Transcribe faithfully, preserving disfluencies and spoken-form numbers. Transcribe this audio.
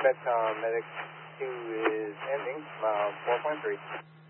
Metcom Medic two is ending, uh, four point three.